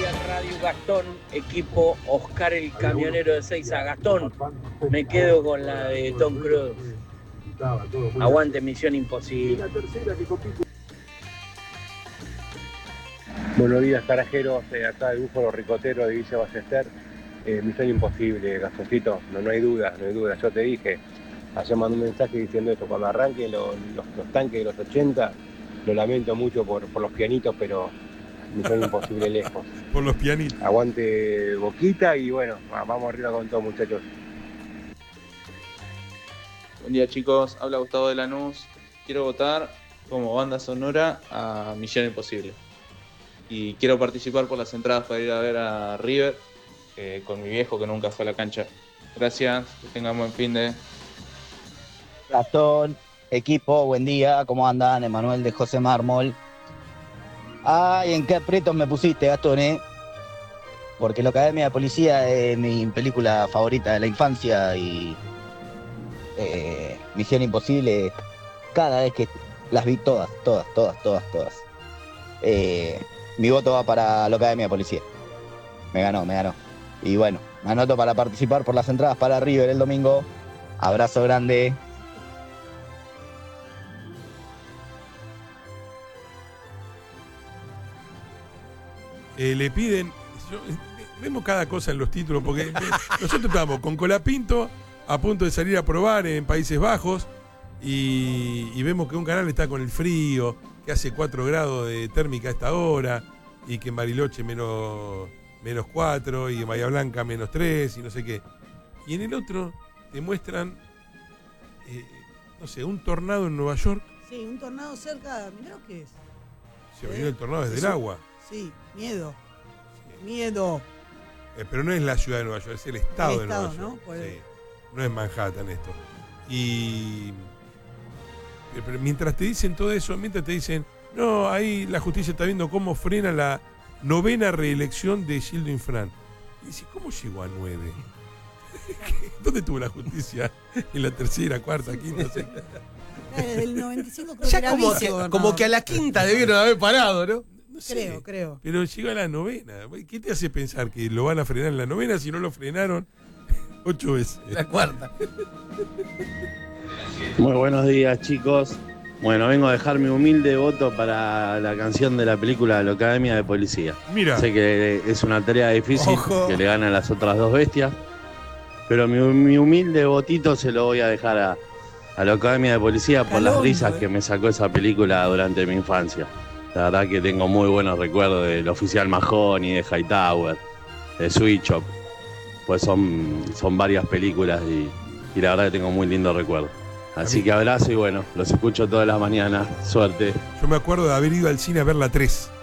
días, Radio Gastón, equipo Oscar el camionero de Seiza. Gastón, me quedo con la de Tom Cruise. Aguante Misión Imposible. Buenos días, carajeros. Acá el búfalo ricotero de Villa Ballester. Misión Imposible, Gastoncito. No hay duda, no hay duda. Yo te dije, ayer mandé un mensaje diciendo esto. Cuando arranquen los tanques de los 80, lo lamento mucho por los pianitos, pero Misión Imposible lejos. Por los pianitos. Aguante Boquita y bueno, vamos arriba con todo, muchachos. Buen día, chicos, habla Gustavo de Lanús. Quiero votar como banda sonora a Misión Imposible. Y quiero participar por las entradas para ir a ver a River con mi viejo que nunca fue a la cancha. Gracias, que tengan buen fin de... Gastón, equipo, buen día, ¿cómo andan? Emanuel de José Mármol. Ay, ¿en qué aprietos me pusiste, Gastón, Porque la Academia de Policía es mi película favorita de la infancia y Misión Imposible, cada vez que las vi todas. Mi voto va para la Academia de Policía. Me ganó. Y bueno, me anoto para participar por las entradas para River el domingo. Abrazo grande. Le piden... vemos cada cosa en los títulos, porque nosotros estamos con Colapinto a punto de salir a probar en Países Bajos y vemos que un canal está con el frío, que hace 4 grados de térmica a esta hora, y que en Bariloche menos 4, y en Bahía Blanca menos 3, y no sé qué. Y en el otro te muestran, no sé, un tornado en Nueva York. Sí, un tornado cerca, mirá lo que es. Se vino el tornado desde el agua. Sí, miedo. Miedo. Pero no es la ciudad de Nueva York, es el estado de Nueva York. ¿No? Sí, no es Manhattan esto. Pero mientras te dicen todo eso, mientras te dicen, no, ahí la justicia está viendo cómo frena la 9ª reelección de Gildo Infran. Y dice, ¿cómo llegó a 9? ¿Dónde tuvo la justicia? ¿En la 3ª, 4ª, 5ª, 6ª? Desde el 95 creo Ya que era como que a la 5ª debieron haber parado, ¿no? No sé, creo. Pero llegó a la 9ª. ¿Qué te hace pensar que lo van a frenar en la 9ª si no lo frenaron 8 veces? La 4ª. Muy buenos días, chicos. Bueno, vengo a dejar mi humilde voto para la canción de la película de la Academia de Policía. Mira. Sé que es una tarea difícil, Ojo. que le ganan las otras dos bestias, pero mi humilde votito se lo voy a dejar a la Academia de Policía por las risas que me sacó esa película durante mi infancia. La verdad que tengo muy buenos recuerdos del Oficial Mahoney, de Hightower, de Switch Up. Pues son varias películas y la verdad que tengo muy lindos recuerdos. Así que abrazo y bueno, los escucho todas las mañanas. Suerte. Yo me acuerdo de haber ido al cine a ver la 3.